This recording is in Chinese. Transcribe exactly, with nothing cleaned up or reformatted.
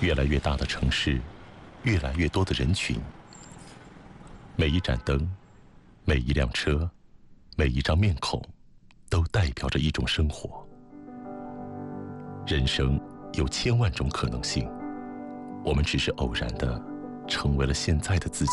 越来越大的城市，越来越多的人群，每一盏灯，每一辆车，每一张面孔，都代表着一种生活。人生有千万种可能性，我们只是偶然的成为了现在的自己。